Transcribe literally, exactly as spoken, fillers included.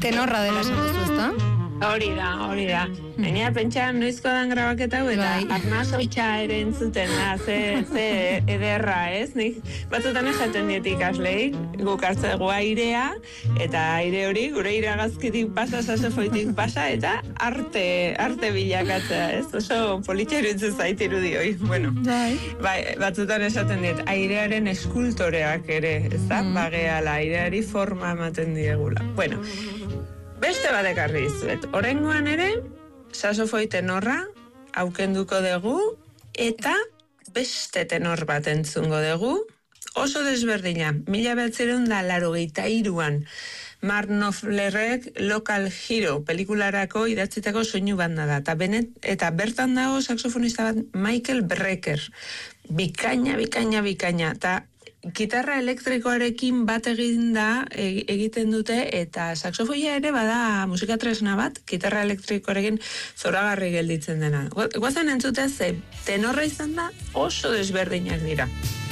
tenorra dela esan duzu, ezta? Hori da, hori da. Baina pentsan noizko dan grabaketa hau eta arnasoitxa ere entzuten da, ze, ze ederra, ez? Nik batzutan esaten diet ikaslei, guk hartze dugu airea, eta aire hori gure iragazkitik pasa, saxofoitik pasa, eta arte, arte bilakatzea, ez? Oso politxa iruditzen zait irudioi. Bueno, bai, batzutan esaten diet, airearen eskultoreak ere, ez da? Mm. Bageala, aireari forma ematen diegula. Bueno, beste bat ekarri izuet. Oraingoan ere, saxofoi tenorra aukenduko dugu eta beste tenor bat entzungo dugu. Oso desberdina, mila bederatziehun eta laurogeita hiruan Mark Knopflerrek Local Hero pelikularako idatzitako soinu banda da. Eta, benet, eta bertan dago saxofonista bat Michael Brecker. Bikaina, bikaina, bikaina. Eta gitarra elektrikoarekin bat egin da egiten dute eta saxofoia ere bada musika tresna bat, gitarra elektrikoarekin zoragarri gelditzen dena. Guazen entzute ze tenorra izan da oso desberdinak dira.